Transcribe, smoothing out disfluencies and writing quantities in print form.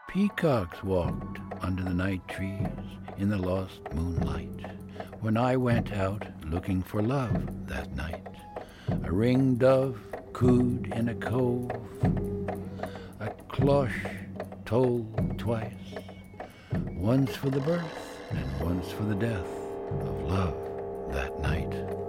Peacocks walked under the night trees in the lost moonlight when I went out looking for love that night. A ring dove cooed in a cove, a cloche tolled twice, once for the birth and once for the death of love that night.